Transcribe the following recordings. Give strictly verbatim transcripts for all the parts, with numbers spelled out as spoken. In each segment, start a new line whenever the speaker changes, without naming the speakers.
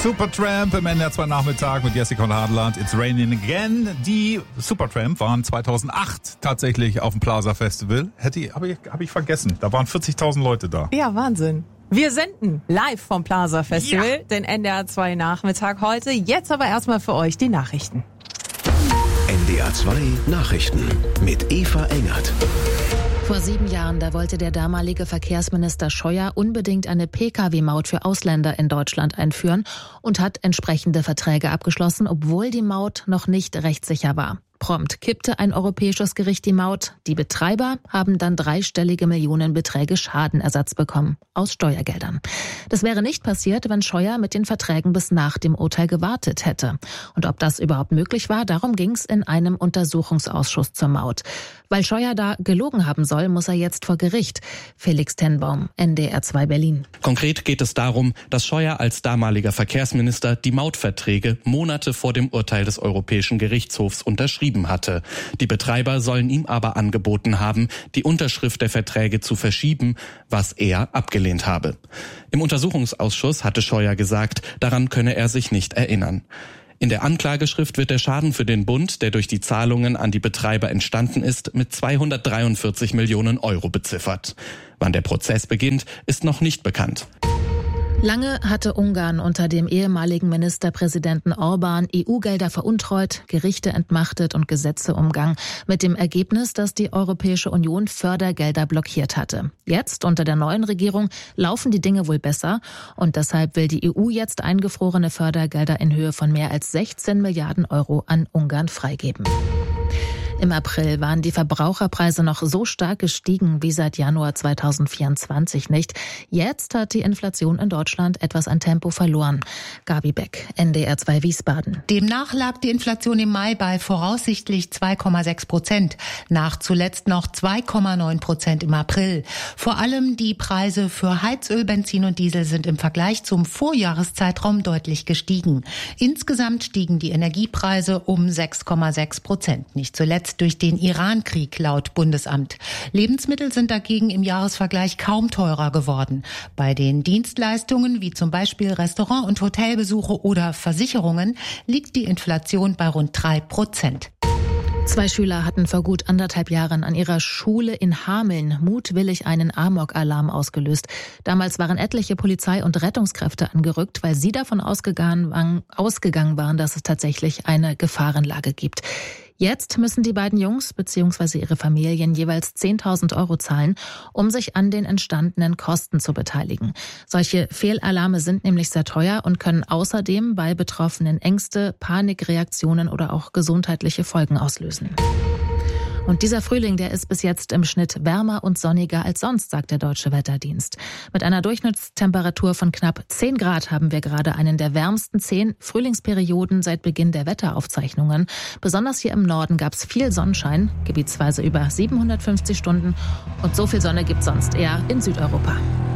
Supertramp im N D R zwei Nachmittag mit Jessica und Hadeland. It's raining again. Die Supertramp waren zweitausendacht tatsächlich auf dem Plaza Festival. Hätte habe ich, hab ich vergessen. Da waren vierzigtausend Leute da.
Ja, Wahnsinn. Wir senden live vom Plaza Festival, ja. Den N D R zwei Nachmittag heute. Jetzt aber erstmal für euch die Nachrichten.
N D R zwei Nachrichten mit Eva Engert.
Vor sieben Jahren, da wollte der damalige Verkehrsminister Scheuer unbedingt eine P K W-Maut für Ausländer in Deutschland einführen und hat entsprechende Verträge abgeschlossen, obwohl die Maut noch nicht rechtssicher war. Prompt kippte ein europäisches Gericht die Maut. Die Betreiber haben dann dreistellige Millionenbeträge Schadenersatz bekommen aus Steuergeldern. Das wäre nicht passiert, wenn Scheuer mit den Verträgen bis nach dem Urteil gewartet hätte. Und ob das überhaupt möglich war, darum ging es in einem Untersuchungsausschuss zur Maut. Weil Scheuer da gelogen haben soll, muss er jetzt vor Gericht. Felix Tenbaum, N D R zwei Berlin.
Konkret geht es darum, dass Scheuer als damaliger Verkehrsminister die Mautverträge Monate vor dem Urteil des Europäischen Gerichtshofs unterschrieben hatte. Die Betreiber sollen ihm aber angeboten haben, die Unterschrift der Verträge zu verschieben, was er abgelehnt habe. Im Untersuchungsausschuss hatte Scheuer gesagt, daran könne er sich nicht erinnern. In der Anklageschrift wird der Schaden für den Bund, der durch die Zahlungen an die Betreiber entstanden ist, mit zweihundertdreiundvierzig Millionen Euro beziffert. Wann der Prozess beginnt, ist noch nicht bekannt.
Lange hatte Ungarn unter dem ehemaligen Ministerpräsidenten Orbán E U-Gelder veruntreut, Gerichte entmachtet und Gesetze umgangen, mit dem Ergebnis, dass die Europäische Union Fördergelder blockiert hatte. Jetzt, unter der neuen Regierung, laufen die Dinge wohl besser und deshalb will die E U jetzt eingefrorene Fördergelder in Höhe von mehr als sechzehn Milliarden Euro an Ungarn freigeben. Im April waren die Verbraucherpreise noch so stark gestiegen wie seit Januar zweitausendvierundzwanzig nicht. Jetzt hat die Inflation in Deutschland etwas an Tempo verloren. Gabi Beck, N D R zwei Wiesbaden.
Demnach lag die Inflation im Mai bei voraussichtlich zwei Komma sechs Prozent. Nach zuletzt noch zwei Komma neun Prozent im April. Vor allem die Preise für Heizöl, Benzin und Diesel sind im Vergleich zum Vorjahreszeitraum deutlich gestiegen. Insgesamt stiegen die Energiepreise um sechs Komma sechs Prozent. Nicht zuletzt durch den Iran-Krieg laut Bundesamt. Lebensmittel sind dagegen im Jahresvergleich kaum teurer geworden. Bei den Dienstleistungen wie zum Beispiel Restaurant- und Hotelbesuche oder Versicherungen liegt die Inflation bei rund drei Prozent.
Zwei Schüler hatten vor gut anderthalb Jahren an ihrer Schule in Hameln mutwillig einen Amok-Alarm ausgelöst. Damals waren etliche Polizei- und Rettungskräfte angerückt, weil sie davon ausgegangen waren, ausgegangen waren, dass es tatsächlich eine Gefahrenlage gibt. Jetzt müssen die beiden Jungs bzw. ihre Familien jeweils zehntausend Euro zahlen, um sich an den entstandenen Kosten zu beteiligen. Solche Fehlalarme sind nämlich sehr teuer und können außerdem bei Betroffenen Ängste, Panikreaktionen oder auch gesundheitliche Folgen auslösen. Und dieser Frühling, der ist bis jetzt im Schnitt wärmer und sonniger als sonst, sagt der Deutsche Wetterdienst. Mit einer Durchschnittstemperatur von knapp zehn Grad haben wir gerade einen der wärmsten zehn Frühlingsperioden seit Beginn der Wetteraufzeichnungen. Besonders hier im Norden gab es viel Sonnenschein, gebietsweise über siebenhundertfünfzig Stunden. Und so viel Sonne gibt es sonst eher in Südeuropa.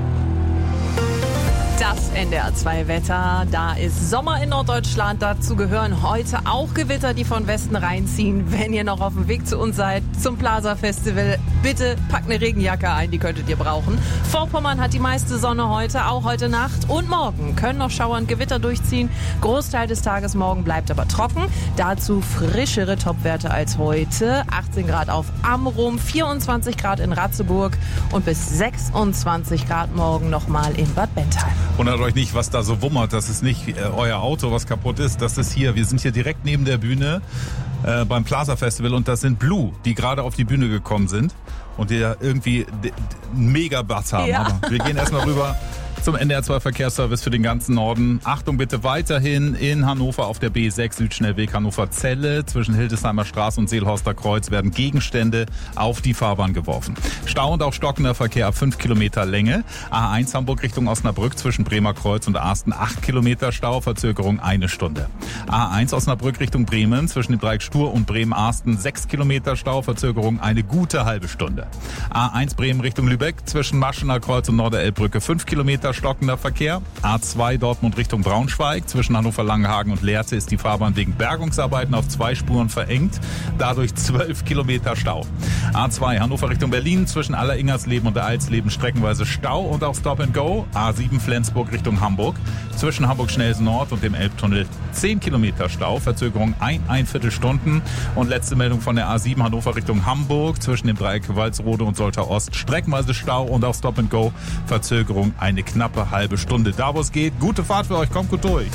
Das N D R zwei Wetter, da ist Sommer in Norddeutschland, dazu gehören heute auch Gewitter, die von Westen reinziehen. Wenn ihr noch auf dem Weg zu uns seid, zum Plaza Festival, bitte packt eine Regenjacke ein, die könntet ihr brauchen. Vorpommern hat die meiste Sonne heute, auch heute Nacht und morgen können noch Schauer und Gewitter durchziehen. Großteil des Tages morgen bleibt aber trocken, dazu frischere Topwerte als heute. achtzehn Grad auf Amrum, vierundzwanzig Grad in Ratzeburg und bis sechsundzwanzig Grad morgen nochmal in Bad Bentheim.
Wundert euch nicht, was da so wummert. Das ist nicht äh, euer Auto, was kaputt ist. Das ist hier. Wir sind hier direkt neben der Bühne äh, beim Plaza Festival und das sind Blue, die gerade auf die Bühne gekommen sind und die ja irgendwie einen mega Bass haben.
Ja.
Aber wir gehen erstmal rüber zum N D R zwei Verkehrsservice für den ganzen Norden. Achtung bitte weiterhin in Hannover auf der B sechs Südschnellweg Hannover-Zelle. Zwischen Hildesheimer Straße und Seelhorster Kreuz werden Gegenstände auf die Fahrbahn geworfen. Stau und auch stockender Verkehr ab fünf Kilometer Länge. A eins Hamburg Richtung Osnabrück zwischen Bremer Kreuz und Asten acht Kilometer Stau, Verzögerung eine Stunde. A eins Osnabrück Richtung Bremen zwischen dem Dreieck Stur und Bremen-Asten sechs Kilometer Stau, Verzögerung eine gute halbe Stunde. A eins Bremen Richtung Lübeck zwischen Maschener Kreuz und Norderelbbrücke fünf Kilometer stockender Verkehr. A zwei Dortmund Richtung Braunschweig. Zwischen Hannover-Langenhagen und Lehrte ist die Fahrbahn wegen Bergungsarbeiten auf zwei Spuren verengt. Dadurch zwölf Kilometer Stau. A zwei Hannover Richtung Berlin. Zwischen Alleringersleben und der Alsleben streckenweise Stau und auch Stop and Go. A sieben Flensburg Richtung Hamburg. Zwischen Hamburg-Schnellsen Nord und dem Elbtunnel zehn Kilometer Stau. Verzögerung ein, ein Viertelstunden. Und letzte Meldung von der A sieben Hannover Richtung Hamburg. Zwischen dem Dreieck Walsrode und Soltau Ost streckenweise Stau und auch Stop and Go. Verzögerung eine knappe halbe Stunde. Da wo es geht, gute Fahrt für euch, kommt gut durch.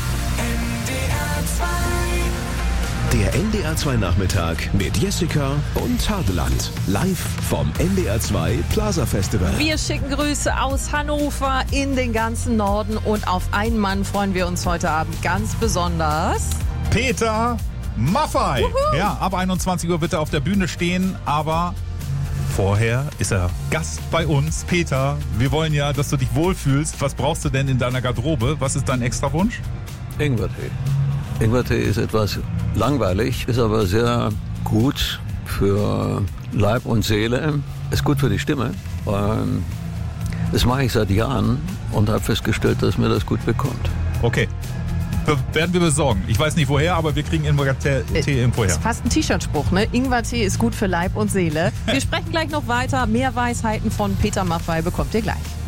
Der N D R zwei Nachmittag mit Jessica und Hadeland. Live vom N D R zwei Plaza Festival.
Wir schicken Grüße aus Hannover in den ganzen Norden und auf einen Mann freuen wir uns heute Abend ganz besonders.
Peter Maffay.
Juhu.
Ja, ab einundzwanzig Uhr wird er auf der Bühne stehen, aber vorher ist er Gast bei uns. Peter, wir wollen ja, dass du dich wohlfühlst. Was brauchst du denn in deiner Garderobe? Was ist dein Extrawunsch?
Ingwertee. Ingwertee ist etwas langweilig, ist aber sehr gut für Leib und Seele. Ist gut für die Stimme. Das mache ich seit Jahren und habe festgestellt, dass mir das gut bekommt.
Okay. Be- werden wir besorgen. Ich weiß nicht woher, aber wir kriegen Ingwertee irgendwo her.
Das ist fast ein T-Shirt-Spruch, ne? Ingwertee ist gut für Leib und Seele. Wir sprechen gleich noch weiter. Mehr Weisheiten von Peter Maffay bekommt ihr gleich.